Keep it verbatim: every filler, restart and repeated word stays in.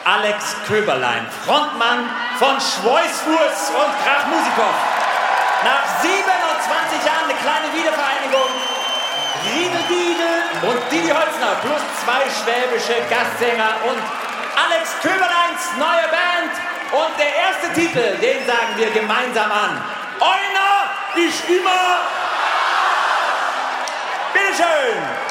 Alex Köberlein, Frontmann von Schweißfuß und Krachmusikow. Nach siebenundzwanzig Jahren eine kleine Wiedervereinigung. Riedel Diedel und Didi Holzner plus zwei schwäbische Gastsänger und Alex Köberleins neue Band. Und der erste Titel, den sagen wir gemeinsam an. Einer ist immer... Bitteschön!